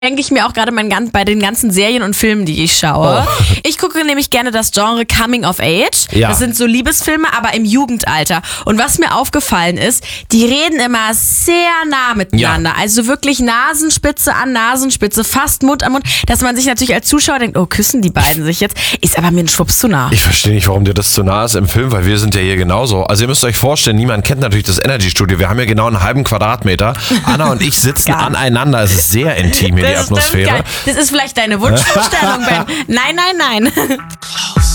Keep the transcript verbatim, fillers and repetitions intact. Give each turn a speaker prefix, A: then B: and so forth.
A: denke ich mir auch gerade mein, ganz- bei den ganzen Serien und Filmen, die ich schaue.
B: Oh.
A: Ich gucke nämlich gerne das Genre Coming of Age.
B: Ja.
A: Das sind so Liebesfilme, aber im Jugendalter. Und was mir aufgefallen ist, die reden immer sehr nah miteinander.
B: Ja.
A: Also wirklich Nasenspitze an Nasenspitze, fast Mund an Mund, dass man sich natürlich als Zuschauer denkt, oh, küssen die beiden sich jetzt? Ist aber mir ein Schwupps zu nah.
B: Ich verstehe nicht, warum dir das zu nah ist im Film, weil wir sind ja hier genauso. Also ihr müsst euch vorstellen, niemand kennt natürlich das Energy Studio. Wir haben hier genau einen halben Quadratmeter. Anna und ich sitzen aneinander. Es ist sehr intim hier, die
A: Das stimmt
B: Atmosphäre.
A: gar nicht. Das ist vielleicht deine Wunschvorstellung, Ben. Nein, nein, nein.